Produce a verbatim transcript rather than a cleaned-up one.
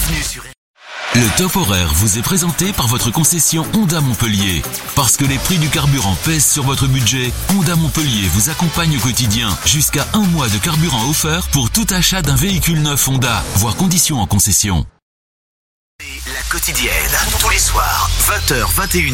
Bienvenue sur... Le top horaire vous est présenté par votre concession Honda Montpellier. Parce que les prix du carburant pèsent sur votre budget, Honda Montpellier vous accompagne au quotidien. Jusqu'à un mois de carburant offert pour tout achat d'un véhicule neuf Honda, voire conditions en concession. La quotidienne, tous les soirs, vingt heures vingt et une heures.